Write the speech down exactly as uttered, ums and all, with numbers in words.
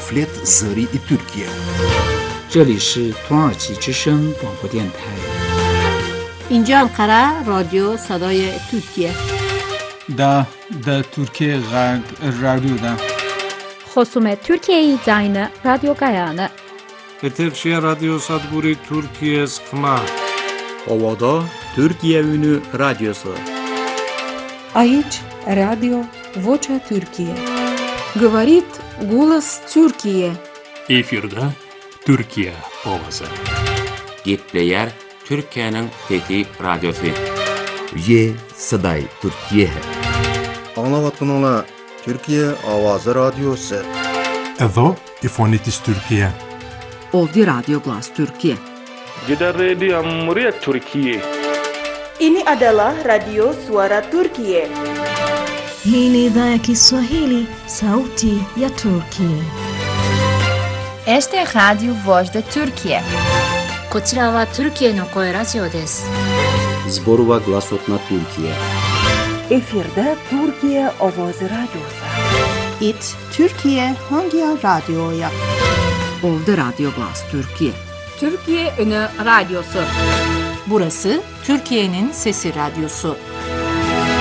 Gaflet Zari Türkiye. 这里是土耳其之声广播电台。 اینجا انقره رادیو صدای ترکیه. دا دا ترکیه غرب رادیو دا. خصوم ترکیه زاین رادیو گایانه. Eterşehir Radyo Sadburi Türkiye Sıkma. Ovada Türkiye Ünü Radyosu. Aici Radio Vocea Türkiye. Говорит голос Türkiye. Efirde Türkiye Ovası. Gitleyer Türkiye'nin Fethi Radyosu. Ye Saday Türkiye. Anlavatın Türkiye Avazı Radyosu. Edo İfonitis Türkiye. Ovdi Radyo Glas Türkiye. Jeddah Radio Muria Türkiye. Ini adalah Radio Suara Türkiye. Hii ni idhaa ya Kiswahili, Sauti ya Turkiye. Este es Radio Voz de Türkiye. こちらはトルキエの声ラジオです。 Zborova Glasotna Türkiye. Efirde Türkiye Avazı Radyosu. İt Türkiye hangi radyoya? Ovdi Radyo Glas Türkiye. Türkiye Ünü Radyosu. Burası Türkiye'nin Sesi Radyosu.